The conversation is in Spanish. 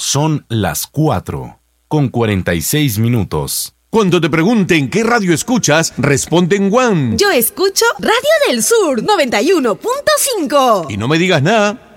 Son las 4:46. Cuando te pregunten qué radio escuchas, responde en One. Yo escucho Radio del Sur 91.5. Y no me digas nada.